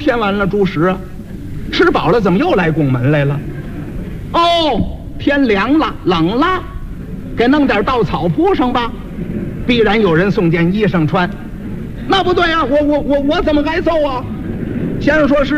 添完了猪食啊？吃饱了怎么又来拱门来了？哦，天凉了，冷了，给弄点稻草铺上吧。必然有人送件衣裳穿。那不对啊，我怎么挨揍啊？先生说是